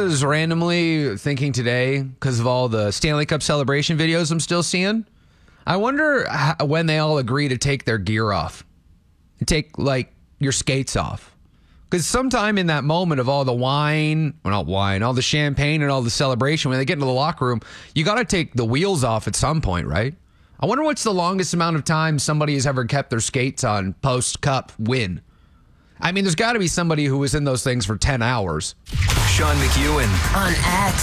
was randomly thinking today, because of all the Stanley Cup celebration videos I'm still seeing, I wonder when they all agree to take their gear off. Take, like, your skates off. Because sometime in that moment of all the wine, well, not wine, all the champagne and all the celebration, when they get into the locker room, you got to take the wheels off at some point, right? I wonder what's the longest amount of time somebody has ever kept their skates on post-cup win. I mean, there's got to be somebody who was in those things for 10 hours. Sean McEwen on X.